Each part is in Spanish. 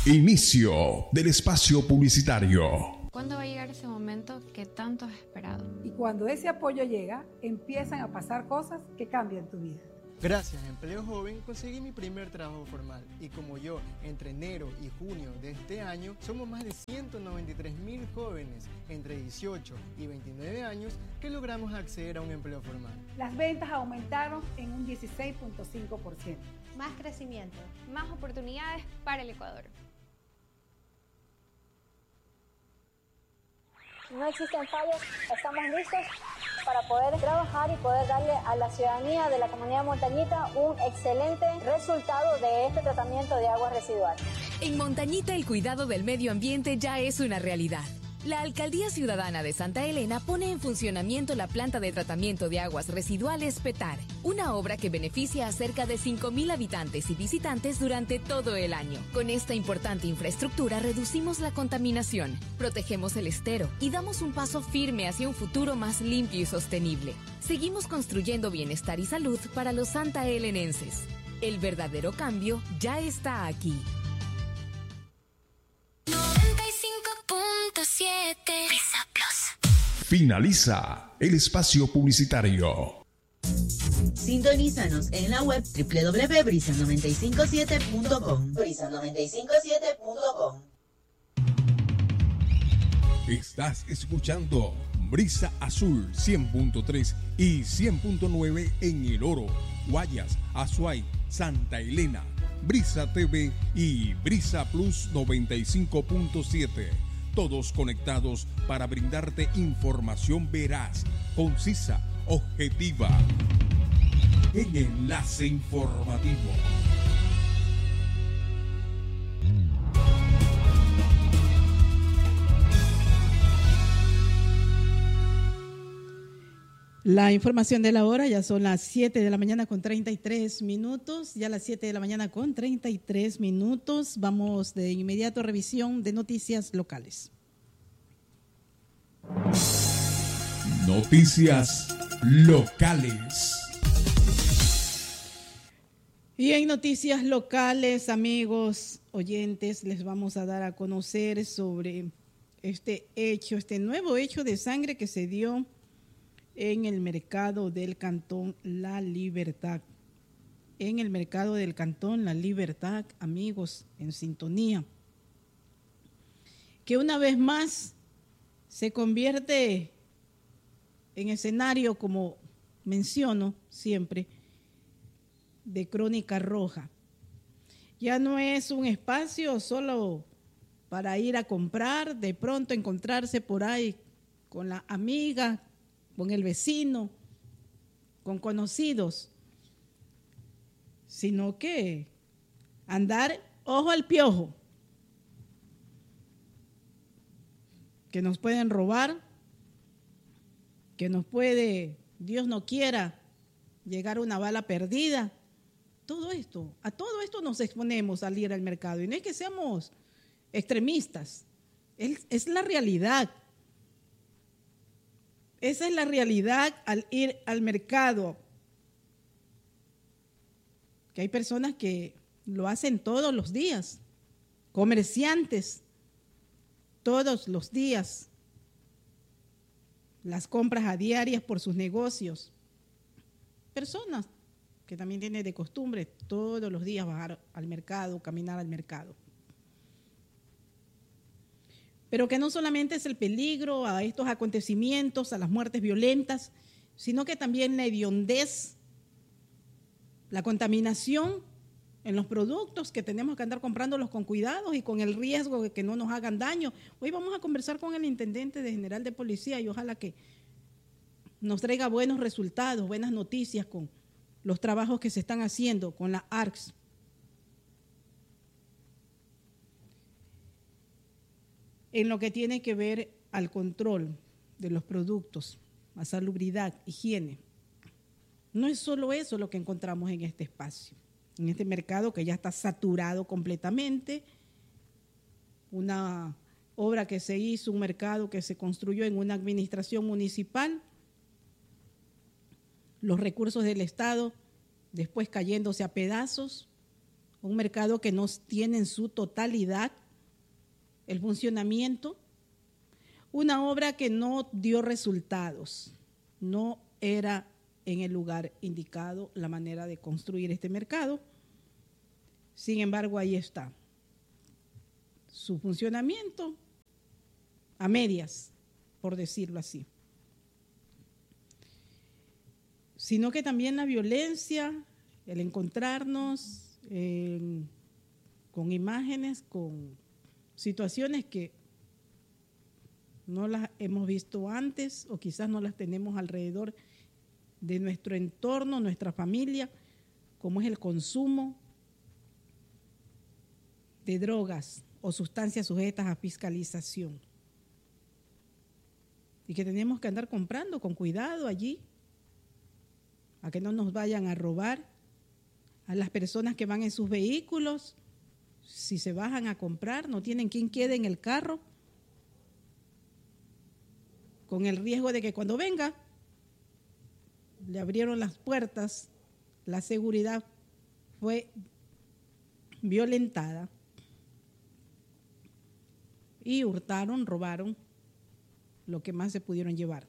Inicio del espacio publicitario. ¿Cuándo va a llegar ese momento que tanto has esperado? Y cuando ese apoyo llega, empiezan a pasar cosas que cambian tu vida. Gracias a Empleo Joven conseguí mi primer trabajo formal y como yo, entre enero y junio de este año, somos más de 193,000 jóvenes entre 18 y 29 años que logramos acceder a un empleo formal. Las ventas aumentaron en un 16.5%. Más crecimiento. Más oportunidades para el Ecuador. No existen fallos, estamos listos para poder trabajar y poder darle a la ciudadanía de la comunidad Montañita un excelente resultado de este tratamiento de aguas residuales. En Montañita el cuidado del medio ambiente ya es una realidad. La Alcaldía Ciudadana de Santa Elena pone en funcionamiento la planta de tratamiento de aguas residuales PETAR, una obra que beneficia a cerca de 5,000 habitantes y visitantes durante todo el año. Con esta importante infraestructura reducimos la contaminación, protegemos el estero y damos un paso firme hacia un futuro más limpio y sostenible. Seguimos construyendo bienestar y salud para los santaelenenses. El verdadero cambio ya está aquí. 95.7 Plus. Finaliza el espacio publicitario. Sintonízanos en la web www.brisa957.com. Brisa957.com. Estás escuchando Brisa Azul 100.3 y 100.9 en El Oro, Guayas, Azuay, Santa Elena, Brisa TV y Brisa Plus 95.7. Todos conectados para brindarte información veraz, concisa, objetiva. En Enlace Informativo. La información de la hora, ya son las 7 de la mañana con 33 minutos, ya las 7 de la mañana con 33 minutos. Vamos de inmediato a revisión de noticias locales. Noticias locales. Y en noticias locales, amigos oyentes, les vamos a dar a conocer sobre este nuevo hecho de sangre que se dio en el mercado del Cantón La Libertad. En el mercado del Cantón La Libertad, amigos, en sintonía, que una vez más se convierte en escenario, como menciono siempre, de crónica roja. Ya no es un espacio solo para ir a comprar, de pronto encontrarse por ahí con la amiga, con el vecino, con conocidos, sino que andar ojo al piojo, que nos pueden robar, que nos puede, Dios no quiera, llegar una bala perdida. A todo esto nos exponemos al ir al mercado. Y no es que seamos extremistas, es la realidad. Esa es la realidad al ir al mercado. Que hay personas que lo hacen todos los días, comerciantes, todos los días, las compras a diarias por sus negocios. Personas que también tienen de costumbre todos los días bajar al mercado, caminar al mercado. Pero que no solamente es el peligro a estos acontecimientos, a las muertes violentas, sino que también la hediondez, la contaminación en los productos, que tenemos que andar comprándolos con cuidado y con el riesgo de que no nos hagan daño. Hoy vamos a conversar con el intendente general de policía y ojalá que nos traiga buenos resultados, buenas noticias con los trabajos que se están haciendo con la ARCS. En lo que tiene que ver al control de los productos, a salubridad, higiene. No es solo eso lo que encontramos en este espacio, en este mercado que ya está saturado completamente, una obra que se hizo, un mercado que se construyó en una administración municipal, los recursos del Estado después cayéndose a pedazos, un mercado que no tiene en su totalidad el funcionamiento, una obra que no dio resultados, no era en el lugar indicado la manera de construir este mercado. Sin embargo, ahí está. Su funcionamiento a medias, por decirlo así. Sino que también la violencia, el encontrarnos con imágenes, con situaciones que no las hemos visto antes o quizás no las tenemos alrededor de nuestro entorno, nuestra familia, como es el consumo de drogas o sustancias sujetas a fiscalización. Y que tenemos que andar comprando con cuidado allí, a que no nos vayan a robar, a las personas que van en sus vehículos, si se bajan a comprar, no tienen quien quede en el carro, con el riesgo de que cuando venga, le abrieron las puertas, la seguridad fue violentada y hurtaron, robaron lo que más se pudieron llevar.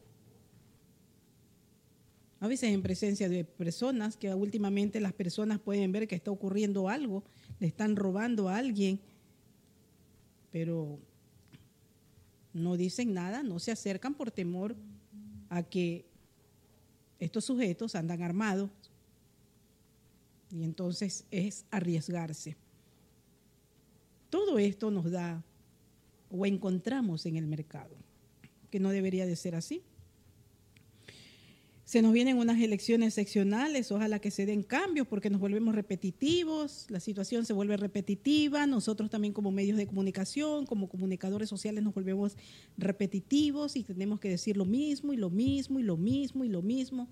A veces en presencia de personas que últimamente las personas pueden ver que está ocurriendo algo, le están robando a alguien, pero no dicen nada, no se acercan por temor a que estos sujetos andan armados y entonces es arriesgarse. Todo esto nos da o encontramos en el mercado, que no debería de ser así. Se nos vienen unas elecciones seccionales, ojalá que se den cambios porque nos volvemos repetitivos, la situación se vuelve repetitiva, nosotros también como medios de comunicación, como comunicadores sociales nos volvemos repetitivos y tenemos que decir lo mismo y lo mismo y lo mismo y lo mismo.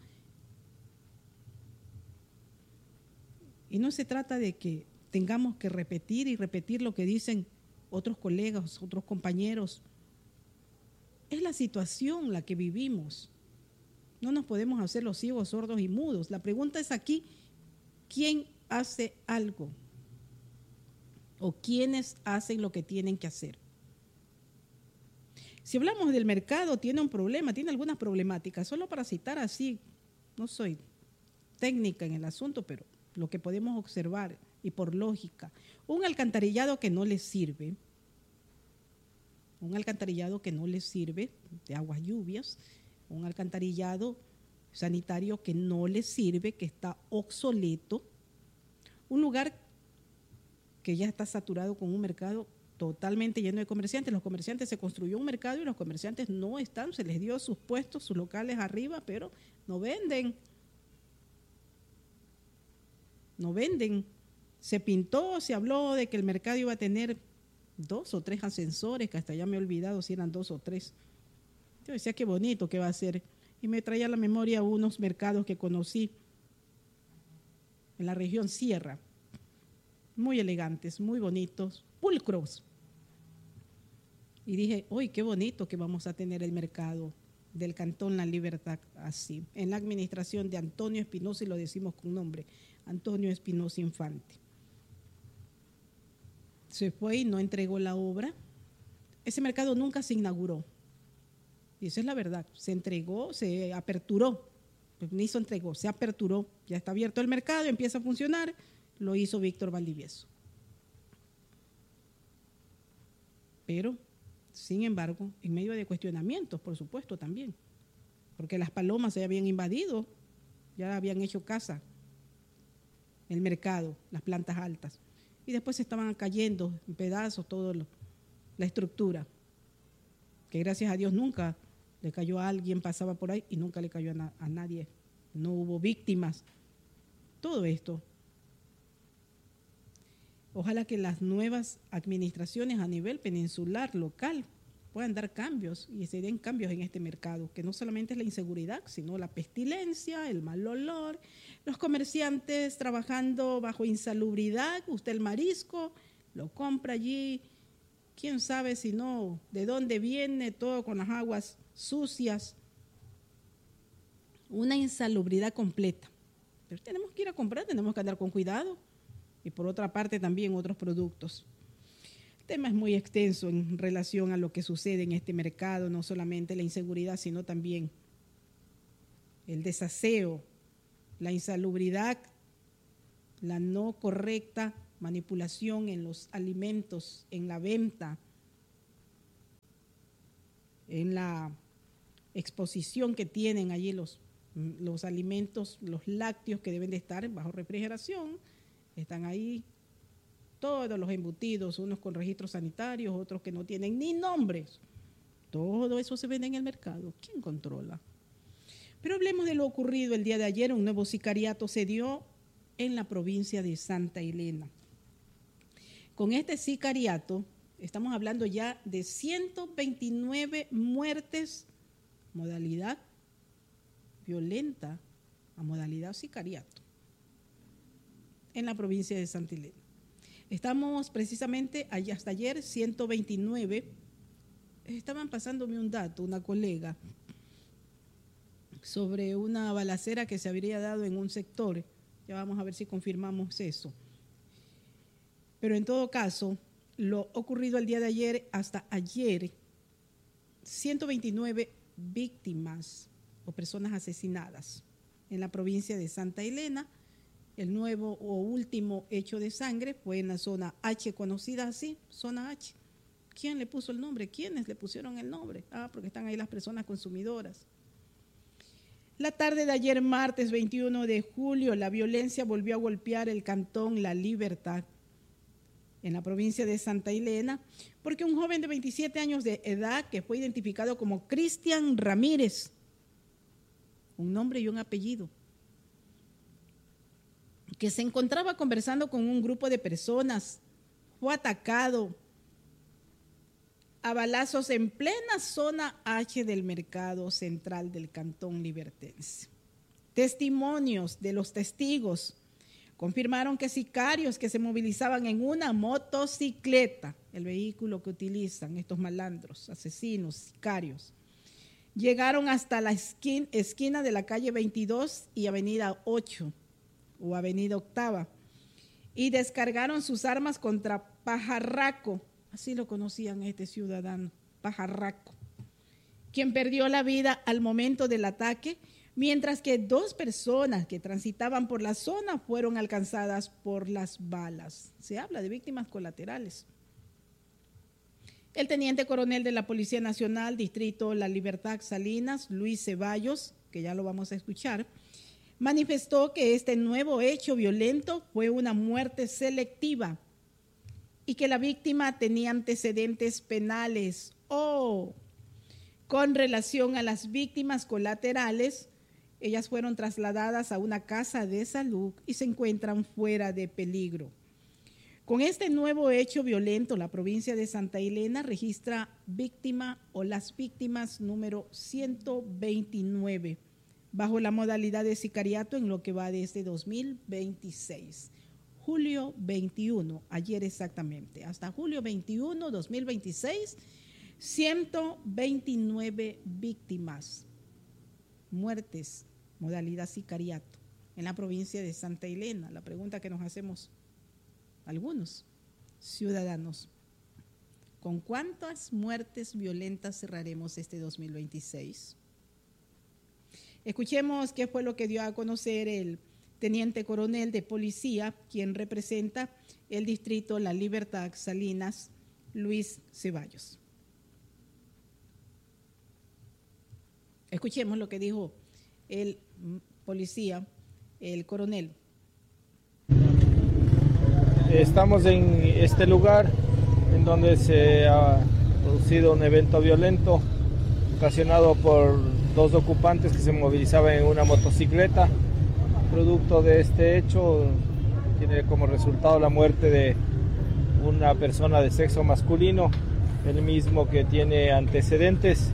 Y no se trata de que tengamos que repetir y repetir lo que dicen otros colegas, otros compañeros. Es la situación la que vivimos. No nos podemos hacer los ciegos, sordos y mudos. La pregunta es aquí, ¿quién hace algo? ¿O quiénes hacen lo que tienen que hacer? Si hablamos del mercado, tiene un problema, tiene algunas problemáticas. Solo para citar así, no soy técnica en el asunto, pero lo que podemos observar y por lógica, un alcantarillado que no les sirve, de aguas lluvias, un alcantarillado sanitario que no les sirve, que está obsoleto, un lugar que ya está saturado con un mercado totalmente lleno de comerciantes. Los comerciantes, se construyó un mercado y los comerciantes no están, se les dio sus puestos, sus locales arriba, pero no venden. No venden. Se pintó, se habló de que el mercado iba a tener 2 o 3 ascensores, que hasta ya me he olvidado si eran 2 o 3. Yo decía, qué bonito que va a ser. Y me traía a la memoria unos mercados que conocí en la región Sierra. Muy elegantes, muy bonitos, pulcros. Y dije, uy, qué bonito que vamos a tener el mercado del Cantón La Libertad así. En la administración de Antonio Espinosa, y lo decimos con nombre, Antonio Espinosa Infante. Se fue y no entregó la obra. Ese mercado nunca se inauguró. Y esa es la verdad, se entregó, se aperturó, pues ni se entregó, se aperturó, ya está abierto el mercado, empieza a funcionar, lo hizo Víctor Valdivieso. Pero, sin embargo, en medio de cuestionamientos, por supuesto, también, porque las palomas se habían invadido, ya habían hecho casa, el mercado, las plantas altas, y después se estaban cayendo en pedazos toda la estructura, que gracias a Dios nunca le cayó a alguien, pasaba por ahí y nunca le cayó a nadie, no hubo víctimas. Todo esto, ojalá que las nuevas administraciones a nivel peninsular, local, puedan dar cambios y se den cambios en este mercado, que no solamente es la inseguridad, sino la pestilencia, el mal olor, los comerciantes trabajando bajo insalubridad, usted el marisco lo compra allí, quién sabe si no, de dónde viene, todo con las aguas sucias, una insalubridad completa. Pero tenemos que ir a comprar, tenemos que andar con cuidado. y por otra parte también otros productos. El tema es muy extenso en relación a lo que sucede en este mercado, no solamente la inseguridad, sino también el desaseo, la insalubridad, la no correcta manipulación en los alimentos, en la venta, en la exposición que tienen allí los alimentos, los lácteos que deben de estar bajo refrigeración, están ahí todos los embutidos, unos con registros sanitarios, otros que no tienen ni nombres. Todo eso se vende en el mercado. ¿Quién controla? Pero hablemos de lo ocurrido el día de ayer. Un nuevo sicariato se dio en la provincia de Santa Elena. Con este sicariato estamos hablando ya de 129 muertes, modalidad violenta a modalidad sicariato, en la provincia de Santa Elena. Estamos precisamente, hasta ayer, 129. Estaban pasándome un dato, una colega, sobre una balacera que se habría dado en un sector. Ya vamos a ver si confirmamos eso. Pero en todo caso, lo ocurrido el día de ayer hasta ayer, 129 víctimas o personas asesinadas en la provincia de Santa Elena. El nuevo o último hecho de sangre fue en la zona H, conocida así, zona H. ¿Quién le puso el nombre? ¿Quiénes le pusieron el nombre? Porque están ahí las personas consumidoras. La tarde de ayer, martes 21 de julio, la violencia volvió a golpear el cantón La Libertad, en la provincia de Santa Elena, porque un joven de 27 años de edad, que fue identificado como Cristian Ramírez, un nombre y un apellido, que se encontraba conversando con un grupo de personas, fue atacado a balazos en plena zona H del mercado central del cantón libertense. Testimonios de los testigos confirmaron que sicarios que se movilizaban en una motocicleta, el vehículo que utilizan estos malandros, asesinos, sicarios, llegaron hasta la esquina de la calle 22 y avenida 8 o avenida Octava y descargaron sus armas contra Pajarraco, así lo conocían este ciudadano, Pajarraco, quien perdió la vida al momento del ataque, mientras que 2 personas que transitaban por la zona fueron alcanzadas por las balas. Se habla de víctimas colaterales. El teniente coronel de la Policía Nacional, Distrito La Libertad Salinas, Luis Ceballos, que ya lo vamos a escuchar, manifestó que este nuevo hecho violento fue una muerte selectiva y que la víctima tenía antecedentes penales. Con relación a las víctimas colaterales, ellas fueron trasladadas a una casa de salud y se encuentran fuera de peligro. Con este nuevo hecho violento, la provincia de Santa Elena registra víctima o las víctimas número 129, bajo la modalidad de sicariato en lo que va desde 2026. Julio 21, ayer exactamente, hasta julio 21, 2026, 129 víctimas, muertes, modalidad sicariato, en la provincia de Santa Elena. La pregunta que nos hacemos algunos ciudadanos: ¿con cuántas muertes violentas cerraremos este 2026? Escuchemos qué fue lo que dio a conocer el teniente coronel de policía, quien representa el distrito La Libertad Salinas, Luis Ceballos. Escuchemos lo que dijo el policía, el coronel. Estamos en este lugar en donde se ha producido un evento violento ocasionado por 2 ocupantes que se movilizaban en una motocicleta. Producto de este hecho tiene como resultado la muerte de una persona de sexo masculino, el mismo que tiene antecedentes.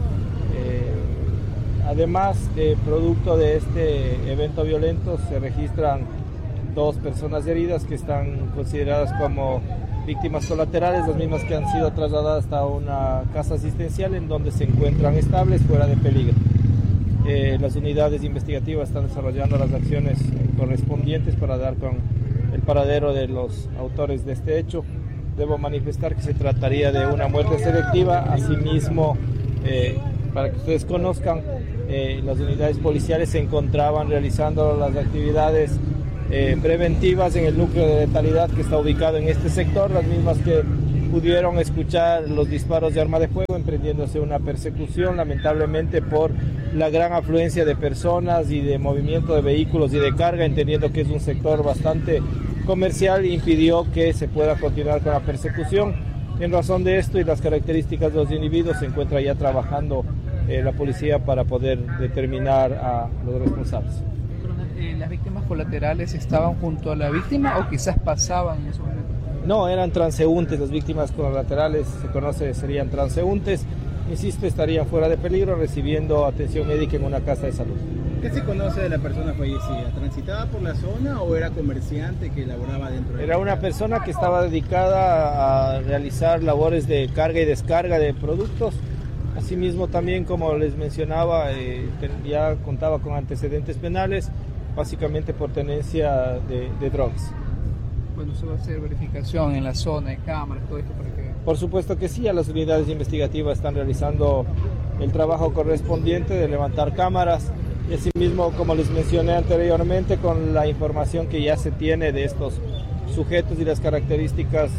Además, producto de este evento violento se registran 2 personas heridas que están consideradas como víctimas colaterales, las mismas que han sido trasladadas hasta una casa asistencial en donde se encuentran estables, fuera de peligro. Las unidades investigativas están desarrollando las acciones correspondientes para dar con el paradero de los autores de este hecho. Debo manifestar que se trataría de una muerte selectiva. Asimismo, para que ustedes conozcan, las unidades policiales se encontraban realizando las actividades preventivas en el núcleo de letalidad que está ubicado en este sector, las mismas que pudieron escuchar los disparos de arma de fuego, emprendiéndose una persecución, lamentablemente por la gran afluencia de personas y de movimiento de vehículos y de carga, entendiendo que es un sector bastante comercial, impidió que se pueda continuar con la persecución. En razón de esto y las características de los individuos, se encuentra ya trabajando la policía para poder determinar a los responsables. ¿Las víctimas colaterales estaban junto a la víctima o quizás pasaban en esos momentos? No, eran transeúntes. Las víctimas colaterales se conoce, serían transeúntes. Insisto, estarían fuera de peligro recibiendo atención médica en una casa de salud. ¿Qué se conoce de la persona fallecida? ¿Transitaba por la zona o era comerciante que laboraba dentro de la Era una persona que estaba dedicada a realizar labores de carga y descarga de productos. Asimismo, también, como les mencionaba, ya contaba con antecedentes penales, básicamente por tenencia de drogas. Bueno, se va a hacer verificación en la zona de cámaras, todo esto para que... Por supuesto que sí, a las unidades investigativas están realizando el trabajo correspondiente de levantar cámaras y asimismo, como les mencioné anteriormente, con la información que ya se tiene de estos sujetos y las características,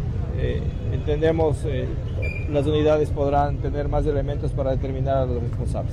entendemos las unidades podrán tener más elementos para determinar a los responsables.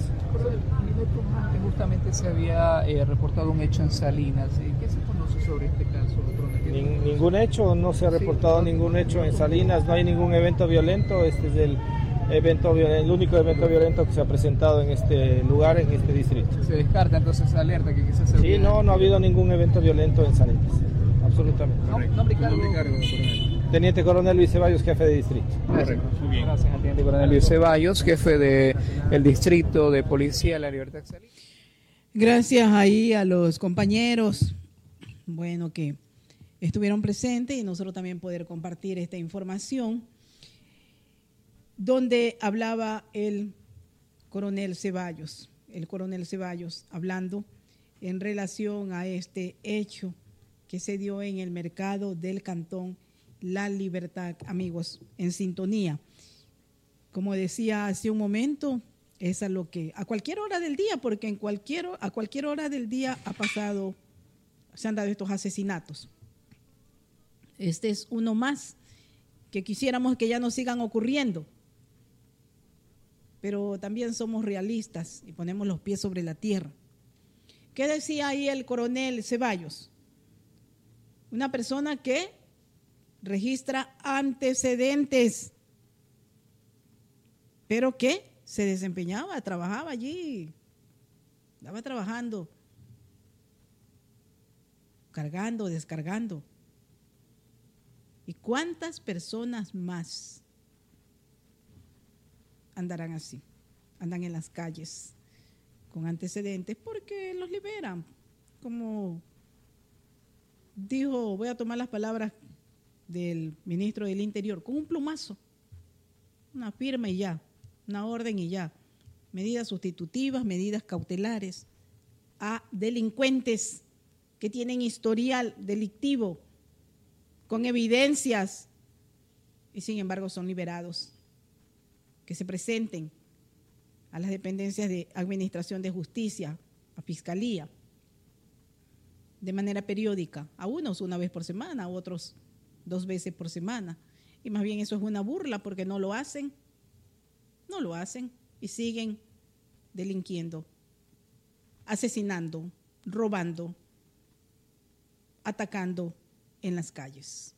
Justamente se había reportado un hecho en Salinas. ¿Qué se conoce sobre este caso? Ningún hecho, no se ha reportado ningún hecho en Salinas, no hay ningún evento violento. Este es el único evento violento que se ha presentado en este lugar, en este distrito. ¿Se descarta entonces esa alerta que quizás se... Sí, no ha habido ningún evento violento en Salinas, absolutamente. Nombre y cargo, coronel. Teniente Coronel Luis Ceballos, jefe de distrito. Gracias. Gracias al Teniente Coronel Luis Ceballos, jefe del distrito de Policía de la Libertad Salinas. Gracias ahí a los compañeros, bueno, que estuvieron presentes y nosotros también poder compartir esta información, donde hablaba el coronel Ceballos hablando en relación a este hecho que se dio en el mercado del Cantón La Libertad. Amigos, en sintonía, como decía hace un momento, es a lo que a cualquier hora del día, porque a cualquier hora del día se han dado estos asesinatos. Este es uno más que quisiéramos que ya no sigan ocurriendo, pero también somos realistas y ponemos los pies sobre la tierra. ¿Qué decía ahí el coronel Ceballos? Una persona que registra antecedentes, pero que se desempeñaba, trabajaba allí, estaba trabajando, cargando, descargando. ¿Y cuántas personas más andarán así? Andan en las calles con antecedentes porque los liberan. Como dijo, voy a tomar las palabras del ministro del Interior, con un plumazo, una firma y ya, una orden y ya. Medidas sustitutivas, medidas cautelares a delincuentes que tienen historial delictivo con evidencias y sin embargo son liberados. Que se presenten a las dependencias de Administración de Justicia, a Fiscalía, de manera periódica, a unos una vez por semana, a otros 2 veces por semana. Y más bien eso es una burla porque no lo hacen y siguen delinquiendo, asesinando, robando, atacando en las calles.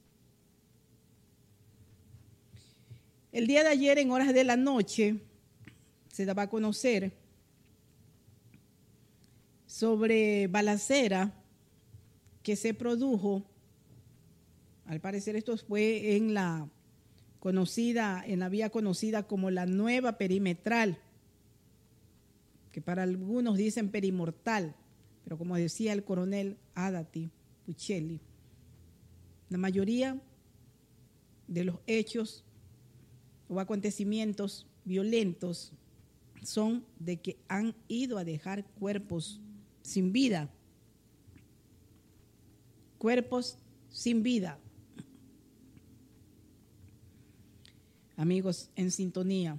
El día de ayer, en horas de la noche, se daba a conocer sobre balacera que se produjo. Al parecer esto fue en la vía conocida como la Nueva Perimetral, que para algunos dicen perimortal, pero como decía el coronel Adati Puchelli, la mayoría de los hechos o acontecimientos violentos son de que han ido a dejar cuerpos sin vida, cuerpos sin vida. Amigos, en sintonía.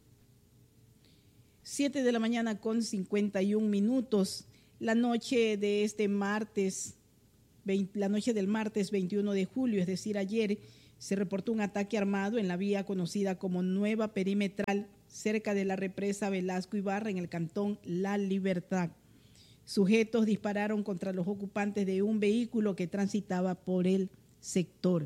7 de la mañana con 51 minutos. La noche de este martes, la noche del martes 21 de julio, es decir, ayer, se reportó un ataque armado en la vía conocida como Nueva Perimetral, cerca de la represa Velasco Ibarra, en el cantón La Libertad. Sujetos dispararon contra los ocupantes de un vehículo que transitaba por el sector.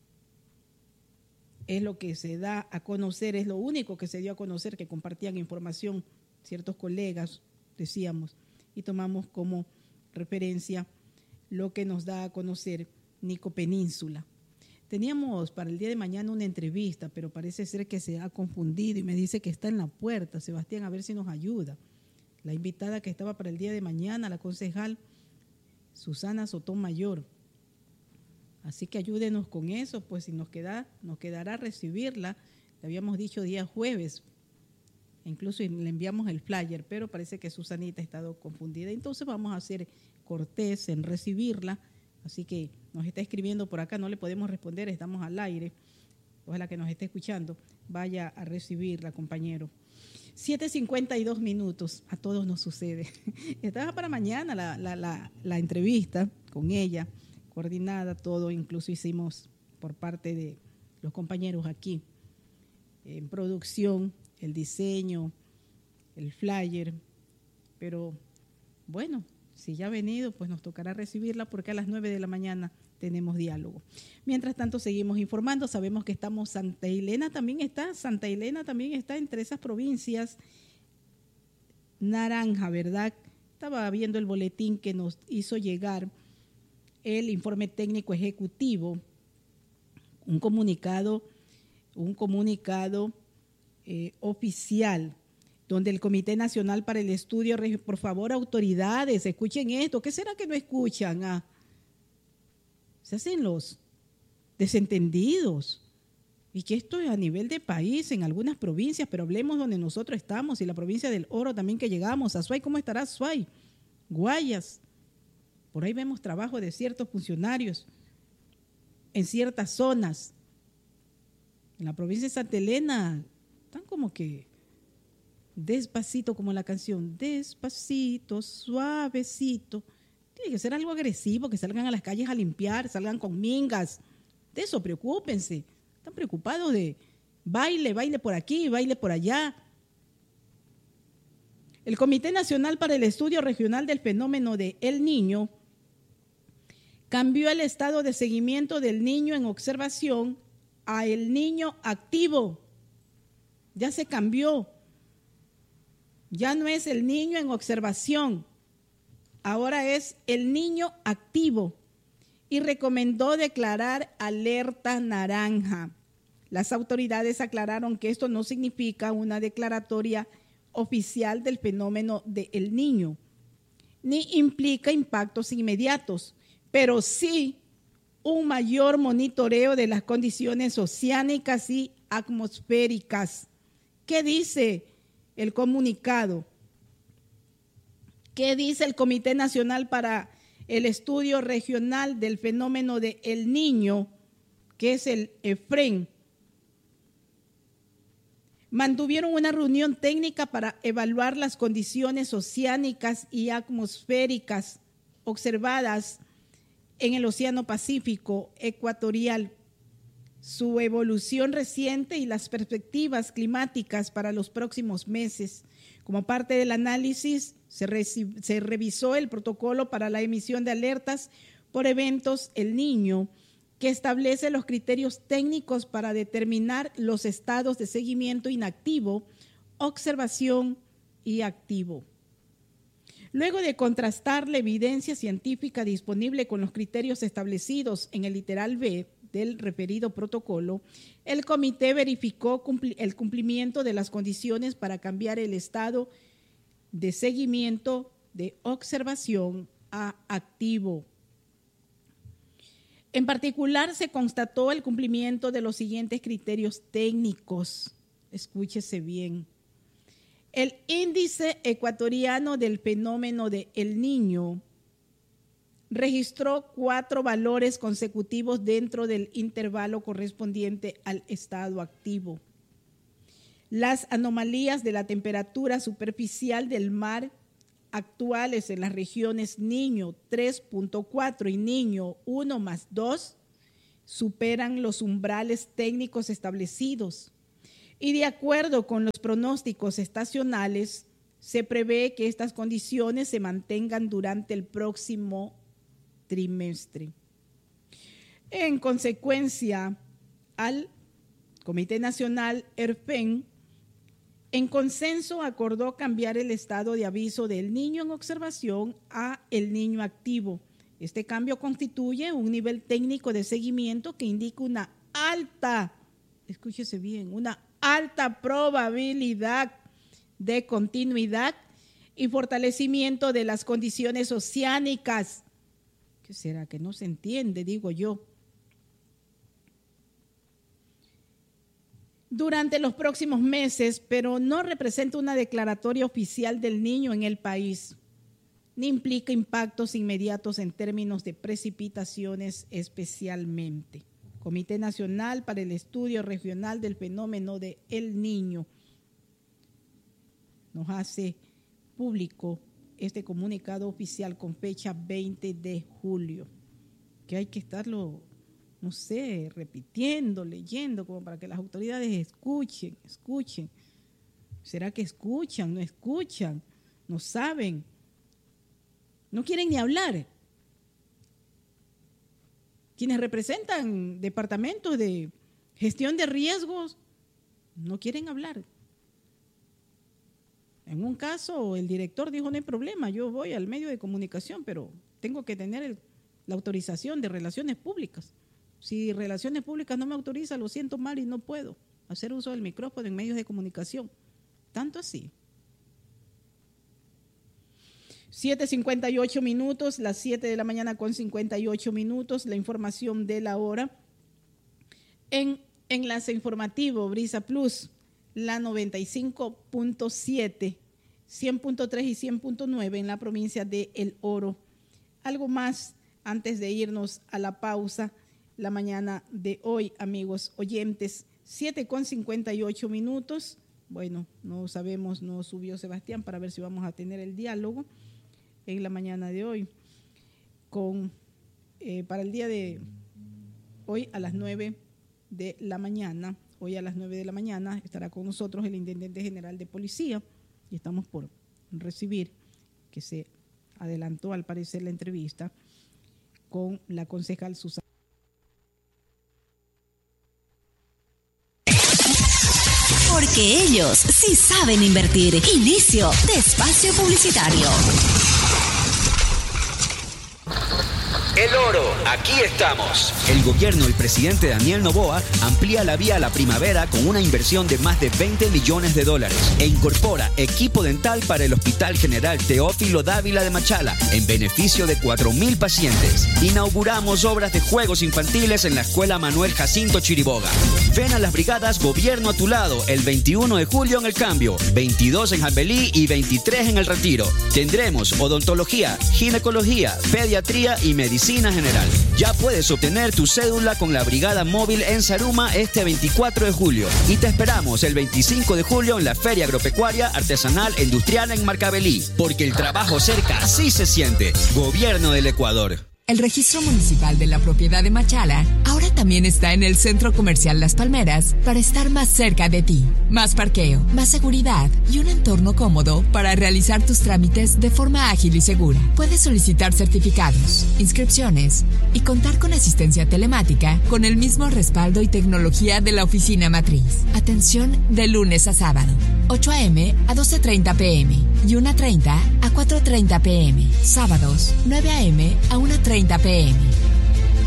Es lo que se da a conocer, es lo único que se dio a conocer, que compartían información ciertos colegas, decíamos, y tomamos como referencia lo que nos da a conocer Nico Península. Teníamos para el día de mañana una entrevista, pero parece ser que se ha confundido y me dice que está en la puerta. Sebastián, a ver si nos ayuda. La invitada que estaba para el día de mañana, la concejal Susana Sotomayor. Así que ayúdenos con eso, pues si nos quedará recibirla. Le habíamos dicho día jueves, incluso le enviamos el flyer, pero parece que Susanita ha estado confundida. Entonces vamos a hacer cortés en recibirla. Así que nos está escribiendo por acá, no le podemos responder, estamos al aire. Ojalá que nos esté escuchando, vaya a recibirla, compañero. 7:52 minutos, a todos nos sucede. Estaba para mañana la entrevista con ella, coordinada, todo, incluso hicimos por parte de los compañeros aquí, en producción, el diseño, el flyer, pero bueno, si ya ha venido, pues nos tocará recibirla porque a las 9 de la mañana tenemos diálogo. Mientras tanto, seguimos informando. Sabemos que Santa Elena también está entre esas provincias naranja, ¿verdad? Estaba viendo el boletín que nos hizo llegar el informe técnico ejecutivo, un comunicado oficial, donde el Comité Nacional para el Estudio, por favor, autoridades, escuchen esto. ¿Qué será que no escuchan? Se hacen los desentendidos. Y que esto es a nivel de país, en algunas provincias, pero hablemos donde nosotros estamos, y la provincia del Oro también que llegamos. Azuay, ¿cómo estará Azuay? Guayas. Por ahí vemos trabajo de ciertos funcionarios en ciertas zonas. En la provincia de Santa Elena están como que despacito, como la canción, despacito, suavecito. Tiene que ser algo agresivo, que salgan a las calles a limpiar, salgan con mingas. De eso preocúpense. Están preocupados de baile por aquí, baile por allá. El Comité Nacional para el Estudio Regional del Fenómeno de El Niño cambió el estado de seguimiento del niño en observación a el niño activo. Ya se cambió. Ya no es el niño en observación, ahora es el niño activo, y recomendó declarar alerta naranja. Las autoridades aclararon que esto no significa una declaratoria oficial del fenómeno de El Niño, ni implica impactos inmediatos, pero sí un mayor monitoreo de las condiciones oceánicas y atmosféricas. ¿Qué dice el comunicado? ¿Qué dice el Comité Nacional para el Estudio Regional del Fenómeno de El Niño, que es el EFREN? Mantuvieron una reunión técnica para evaluar las condiciones oceánicas y atmosféricas observadas en el Océano Pacífico ecuatorial, su evolución reciente y las perspectivas climáticas para los próximos meses. Como parte del análisis, se revisó el protocolo para la emisión de alertas por eventos El Niño, que establece los criterios técnicos para determinar los estados de seguimiento inactivo, observación y activo. Luego de contrastar la evidencia científica disponible con los criterios establecidos en el literal B del referido protocolo, el comité verificó el cumplimiento de las condiciones para cambiar el estado de seguimiento de observación a activo. En particular, se constató el cumplimiento de los siguientes criterios técnicos. Escúchese bien. El índice ecuatoriano del fenómeno de El Niño registró 4 valores consecutivos dentro del intervalo correspondiente al estado activo. Las anomalías de la temperatura superficial del mar actuales en las regiones Niño 3.4 y Niño 1+2 superan los umbrales técnicos establecidos y de acuerdo con los pronósticos estacionales se prevé que estas condiciones se mantengan durante el próximo trimestre. En consecuencia, al Comité Nacional ERFEN, en consenso acordó cambiar el estado de aviso del niño en observación a el niño activo. Este cambio constituye un nivel técnico de seguimiento que indica una alta, escúchese bien, una alta probabilidad de continuidad y fortalecimiento de las condiciones oceánicas. ¿Qué será que no se entiende? Digo yo. Durante los próximos meses, pero no representa una declaratoria oficial del niño en el país, ni implica impactos inmediatos en términos de precipitaciones especialmente. Comité Nacional para el Estudio Regional del Fenómeno de El Niño nos hace público este comunicado oficial con fecha 20 de julio, que hay que estarlo, no sé, repitiendo, leyendo, como para que las autoridades escuchen. ¿Será que escuchan? ¿No escuchan? ¿No saben? ¿No quieren ni hablar? Quienes representan departamentos de gestión de riesgos no quieren hablar. En un caso, el director dijo, no hay problema, yo voy al medio de comunicación, pero tengo que tener la autorización de Relaciones Públicas. Si Relaciones Públicas no me autoriza, lo siento mal y no puedo hacer uso del micrófono en medios de comunicación. Tanto así. 7:58 minutos, las 7 de la mañana con 58 minutos, la información de la hora. En enlace informativo, Brisa Plus, la 95.7, 100.3 y 100.9 en la provincia de El Oro. Algo más antes de irnos a la pausa la mañana de hoy, amigos oyentes, 7:58 minutos. Bueno, no sabemos, no subió Sebastián para ver si vamos a tener el diálogo en la mañana de hoy para el día de hoy a las 9 de la mañana. Hoy a las 9 de la mañana estará con nosotros el Intendente General de Policía y estamos por recibir, que se adelantó al parecer la entrevista con la concejal Susana. Porque ellos sí saben invertir. Inicio de espacio publicitario. El Oro, aquí estamos. El gobierno del presidente Daniel Noboa amplía la vía a la primavera con una inversión de más de $20 millones e incorpora equipo dental para el Hospital General Teófilo Dávila de Machala en beneficio de 4.000 pacientes. Inauguramos obras de juegos infantiles en la Escuela Manuel Jacinto Chiriboga. Ven a las brigadas Gobierno a tu lado el 21 de julio en El Cambio, 22 en Jambelí y 23 en El Retiro. Tendremos odontología, ginecología, pediatría y medicina general. Ya puedes obtener tu cédula con la brigada móvil en Zaruma este 24 de julio y te esperamos el 25 de julio en la Feria Agropecuaria Artesanal e Industrial en Marcabelí, porque el trabajo cerca sí se siente. Gobierno del Ecuador. El registro municipal de la propiedad de Machala ahora también está en el Centro Comercial Las Palmeras para estar más cerca de ti. Más parqueo, más seguridad y un entorno cómodo para realizar tus trámites de forma ágil y segura. Puedes solicitar certificados, inscripciones y contar con asistencia telemática con el mismo respaldo y tecnología de la oficina matriz. Atención de lunes a sábado, 8 a.m. a 12:30 p.m. y 1:30 a 4:30 p.m. Sábados, 9 a.m. a 1:30 p.m.